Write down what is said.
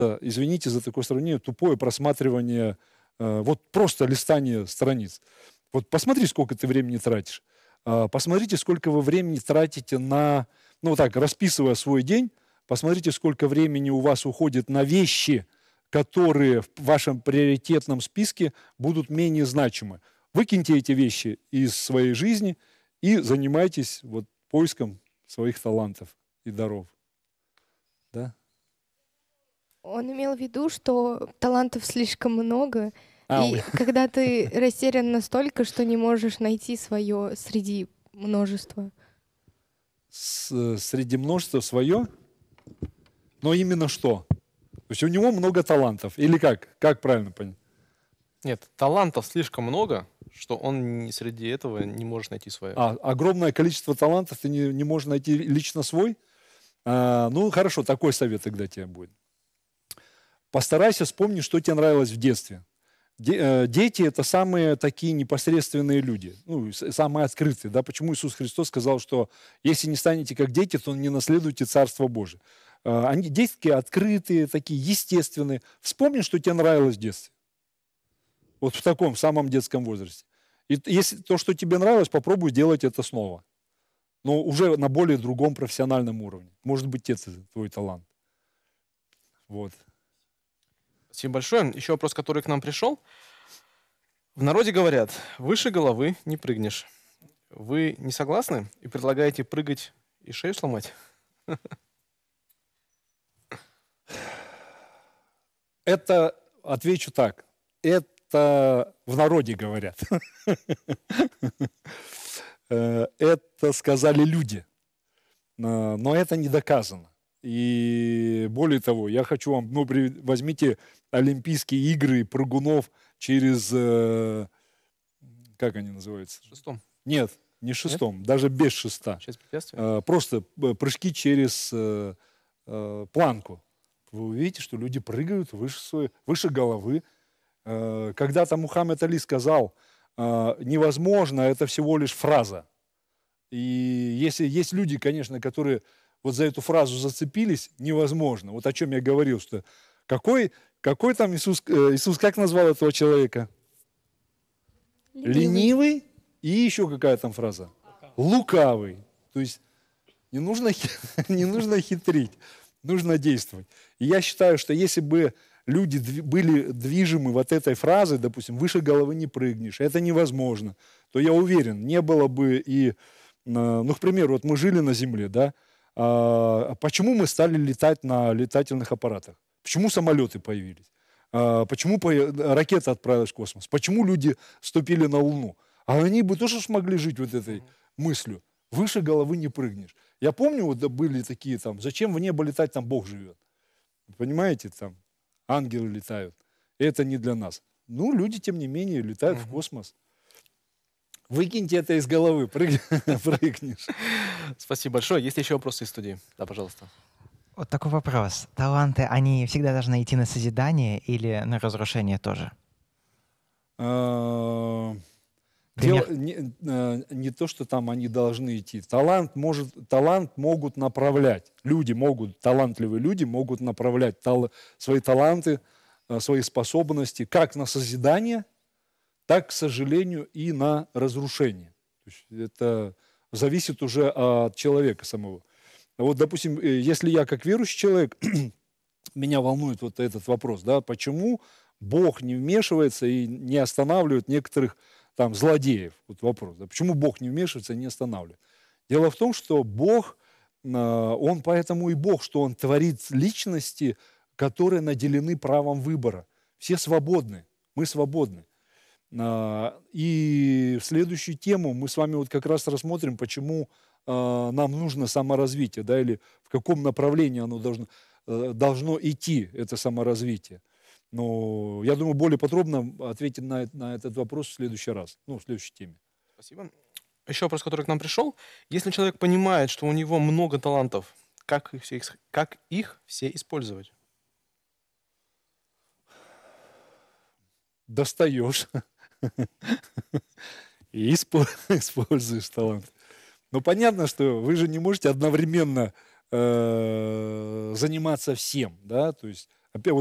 извините за такое сравнение, тупое просматривание, вот просто листание страниц. Вот посмотри, сколько ты времени тратишь. Посмотрите, сколько вы времени тратите на, ну вот так, расписывая свой день, посмотрите, сколько времени у вас уходит на вещи, которые в вашем приоритетном списке будут менее значимы. Выкиньте эти вещи из своей жизни и занимайтесь вот поиском своих талантов и даров. Да? Он имел в виду, что талантов слишком много, А, и когда ты растерян настолько, что не можешь найти свое среди множества. Среди множества свое, но именно что? То есть у него много талантов. Или как? Как правильно понять? Нет, талантов слишком много, что он среди этого не может найти свое. Огромное количество талантов, ты не можешь найти лично свой? Ну, хорошо, такой совет тогда тебе будет. Постарайся вспомнить, что тебе нравилось в детстве. Дети – это самые такие непосредственные люди, ну, самые открытые. Да? Почему Иисус Христос сказал, что если не станете как дети, то не наследуете Царство Божие. Они дети такие открытые, такие естественные. Вспомни, что тебе нравилось в детстве. Вот в таком, в самом детском возрасте. И если то, что тебе нравилось, попробуй делать это снова. Но уже на более другом профессиональном уровне. Может быть, это твой талант. Вот. Спасибо большое. Еще вопрос, который к нам пришел. В народе говорят, выше головы не прыгнешь. Вы не согласны и предлагаете прыгать и шею сломать? Это, отвечу так, это в народе говорят. Это сказали люди. Но это не доказано. И более того, я хочу вам, возьмите Олимпийские игры прыгунов через, как они называются? Шестом. Нет, не шестом, даже без шеста. Через препятствие? Просто прыжки через планку. Вы увидите, что люди прыгают выше головы. Когда-то Мухаммед Али сказал, невозможно, это всего лишь фраза. И если есть люди, конечно, которые вот за эту фразу зацепились, невозможно. Вот о чем я говорил, что какой там Иисус как назвал этого человека? Ленивый. И еще какая там фраза? Лукавый. То есть не нужно хитрить, нужно действовать. И я считаю, что если бы люди были движимы вот этой фразой, допустим, выше головы не прыгнешь, это невозможно, то я уверен, не было бы и, ну, к примеру, вот мы жили на Земле, да, почему мы стали летать на летательных аппаратах? Почему самолеты появились? Почему ракета отправилась в космос? Почему люди ступили на Луну? А они бы тоже смогли жить вот этой мыслью. Выше головы не прыгнешь. Я помню, вот были такие там, зачем в небо летать, там Бог живет. Понимаете, там ангелы летают. Это не для нас. Ну, люди, тем не менее, летают в космос. Выкиньте это из головы, прыгнешь. Спасибо большое. Есть еще вопросы из студии? Да, пожалуйста. Вот такой вопрос. Таланты, они всегда должны идти на созидание или на разрушение тоже? Дело не то, что там они должны идти. Талант могут направлять. Талантливые люди могут направлять свои таланты, свои способности как на созидание, так, к сожалению, и на разрушение. То есть это зависит уже от человека самого. Вот, допустим, если я как верующий человек, меня волнует вот этот вопрос, да, почему Бог не вмешивается и не останавливает некоторых там злодеев? Вот вопрос, да, почему Бог не вмешивается и не останавливает? Дело в том, что Бог, Он поэтому и Бог, что Он творит личности, которые наделены правом выбора. Все свободны, мы свободны. И в следующую тему мы с вами вот как раз рассмотрим, почему нам нужно саморазвитие, да, или в каком направлении оно должно идти, это саморазвитие. Но я думаю, более подробно ответим на этот вопрос в следующий раз, в следующей теме. Спасибо. Еще вопрос, который к нам пришел. Если человек понимает, что у него много талантов, как их все использовать? Достаешь и используешь талант. Но понятно, что вы же не можете одновременно заниматься всем, да, то есть Опять